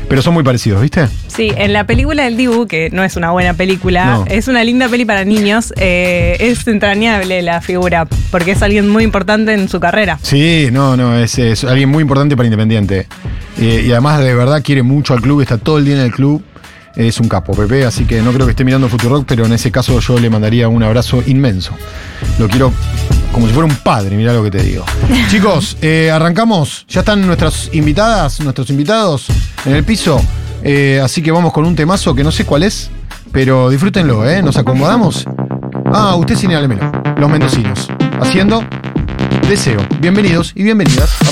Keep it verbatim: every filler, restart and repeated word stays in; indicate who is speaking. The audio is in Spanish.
Speaker 1: Pero son muy parecidos, ¿viste?
Speaker 2: Sí, en la película del Dibu, que no es una buena película,
Speaker 1: No.
Speaker 2: es una linda peli para niños, eh, es entrañable la figura, porque es alguien muy importante en su carrera.
Speaker 1: Sí, no, no, es, es alguien muy importante para Independiente. Eh, y además de verdad quiere mucho al club, está todo el día en el club. Es un capo, Pepe, así que no creo que esté mirando Futurock, pero en ese caso yo le mandaría un abrazo inmenso. Lo quiero como si fuera un padre, mirá lo que te digo. Chicos, eh, arrancamos. Ya están nuestras invitadas, nuestros invitados en el piso. Eh, así que vamos con un temazo que no sé cuál es, pero disfrútenlo, ¿eh? Nos acomodamos. Ah, usted señálemelo. Los mendocinos. Haciendo Deseo. Bienvenidos y bienvenidas.